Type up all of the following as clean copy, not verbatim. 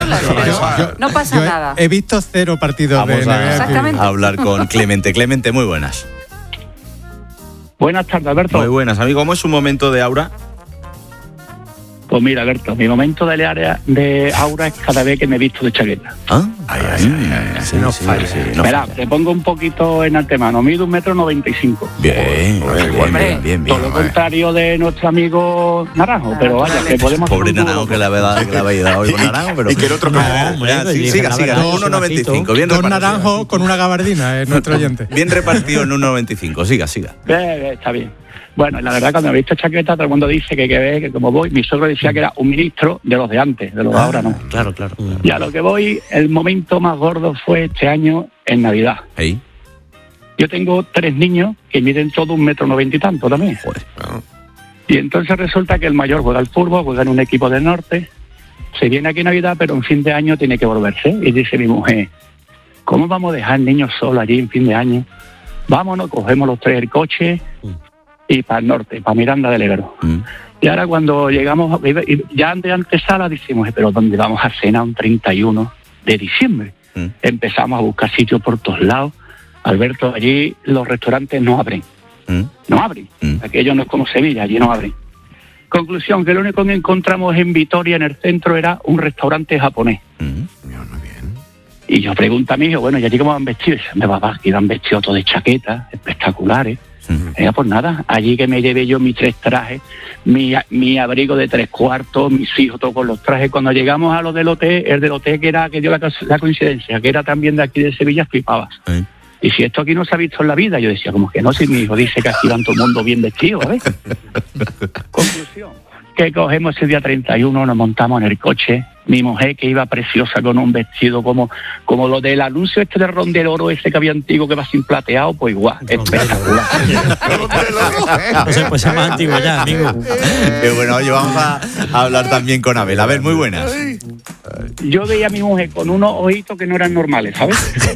No pasa nada. He visto 0 partidos de NBA. Exactamente. A hablar con Clemente. Clemente, muy buenas. Buenas tardes, Alberto. Muy buenas, amigo. ¿Cómo es un momento de aura? Pues mira, Alberto, mi momento de aura es cada vez que me he visto de chaqueta. ¿Ah? Mira, te pongo un poquito en antemano. Mido 1,95 m. Bien. Todo lo contrario de nuestro amigo Naranjo, pero vaya, que podemos... Pobre Naranjo que le habéis dado hoy con Naranjo, pero... Y que el otro que... Siga, 1,95. Bien Don repartido. Naranjo con una gabardina, es nuestro oyente. Bien repartido en 1,95. Siga. Está bien. Bueno, la verdad, cuando me he visto chaqueta, todo el mundo dice que como voy, mi suegro decía que era un ministro de los de antes, de los de ahora no. Claro. Y a lo que voy, el momento más gordo fue este año en Navidad. Ahí. Yo tengo 3 niños que miden todo 1,90 m y tanto también. Joder. Y entonces resulta que el mayor juega al fútbol, juega en un equipo del norte, se viene aquí en Navidad, pero en fin de año tiene que volverse. Y dice mi mujer, ¿cómo vamos a dejar niños solos allí en fin de año? Vámonos, cogemos los 3 el coche y para el norte, para Miranda del Ebro. Y ahora cuando llegamos, ya de antesala decimos, pero ¿dónde vamos a cenar un 31 de diciembre? Empezamos a buscar sitios por todos lados. Alberto, allí los restaurantes no abren. No abren. Aquello no es como Sevilla, allí no abren. Conclusión, que lo único que encontramos en Vitoria, en el centro, era un restaurante japonés. Y yo pregunto a mi hijo, bueno, ¿y allí cómo van vestidos? Me papá, que iban vestidos todos de chaquetas, espectaculares. Pues nada, allí que me llevé yo mis 3 trajes, mi abrigo de 3/4, mis hijos todos con los trajes. Cuando llegamos a lo del hotel, el del hotel que dio la coincidencia, que era también de aquí de Sevilla, flipabas. Y si esto aquí no se ha visto en la vida, yo decía, como que no, si mi hijo dice que aquí van todo el mundo bien vestido, ¿ves? Conclusión, que cogemos ese día 31, nos montamos en el coche, mi mujer que iba preciosa con un vestido como lo del anuncio este de Ron del Oro, ese que había antiguo que va sin plateado, pues igual, espectacular. No sé, pues es más antiguo ya, amigo. Qué bueno, oye, vamos a hablar también con Abel. A ver, muy buenas. Yo veía a mi mujer con unos ojitos que no eran normales, ¿sabes?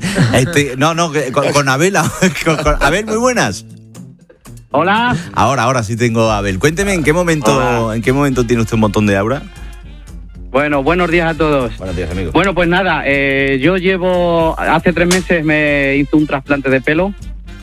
Con Abel. Abel, muy buenas. Hola. Ahora sí tengo a Abel. Cuénteme, ¿en qué momento tiene usted un montón de aura? Bueno, buenos días a todos. Buenos días, amigo. Bueno, pues nada, yo hace 3 meses me hice un trasplante de pelo.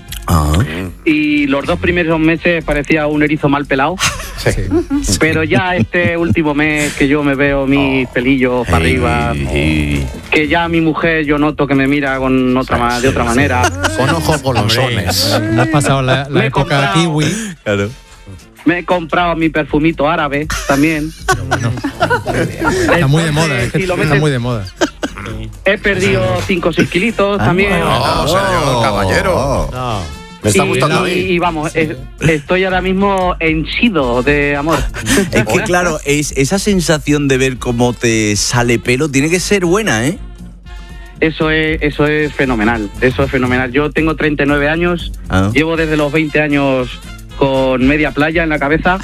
Y los 2 primeros meses parecía un erizo mal pelado. Sí. Pero ya este último mes que yo me veo mis pelillos para arriba, que ya mi mujer yo noto que me mira de otra manera. Con ojos golosones. Me has pasado la época kiwi. Claro. Me he comprado mi perfumito árabe también. Bueno, está muy de moda, está muy de moda. He perdido 5 o 6 kilitos también. Señor caballero. Me está gustando a mí. Y vamos, estoy ahora mismo henchido de amor. Es que claro, esa sensación de ver cómo te sale pelo tiene que ser buena, ¿eh? Eso es fenomenal. Yo tengo 39 años, llevo desde los 20 años con media playa en la cabeza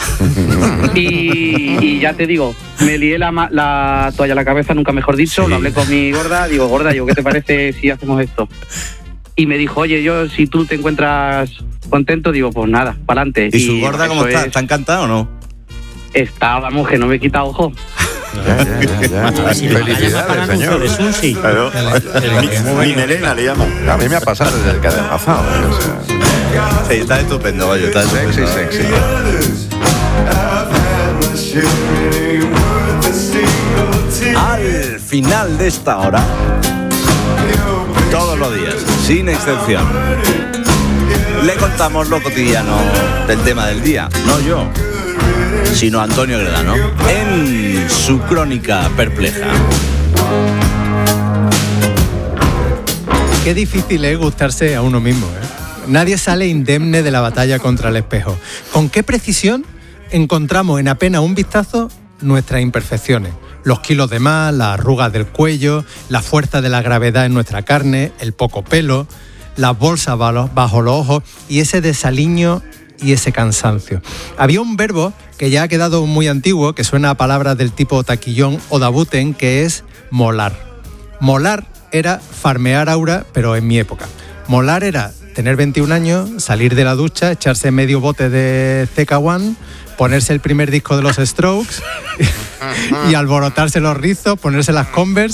y ya te digo, me lié la toalla a la cabeza, nunca mejor dicho, lo hablé con mi gorda, gorda, ¿qué te parece si hacemos esto? Y me dijo, oye, si tú te encuentras contento, pues nada, para adelante. ¿Y su gorda cómo está? ¿Está encantada o no? Está, vamos, que no me quita ojo. Felicidades, señor. Claro. Mi melena le llama. A mí me ha pasado desde que ha adelgazado. Sí, está estupendo, oye, está estupendo. Sexy. Al final de esta hora, todos los días, sin excepción, le contamos lo cotidiano del tema del día. No yo, sino Antonio Gredano, en su crónica perpleja. Qué difícil es gustarse a uno mismo, ¿eh? Nadie sale indemne de la batalla contra el espejo. ¿Con qué precisión encontramos en apenas un vistazo nuestras imperfecciones? Los kilos de más, las arrugas del cuello, la fuerza de la gravedad en nuestra carne, el poco pelo, las bolsas bajo los ojos y ese desaliño y ese cansancio. Había un verbo que ya ha quedado muy antiguo, que suena a palabras del tipo taquillón o dabuten, que es molar. Molar era farmear aura, pero en mi época. Molar era tener 21 años, salir de la ducha, echarse medio bote de CK1, ponerse el primer disco de los Strokes y alborotarse los rizos, ponerse las Converse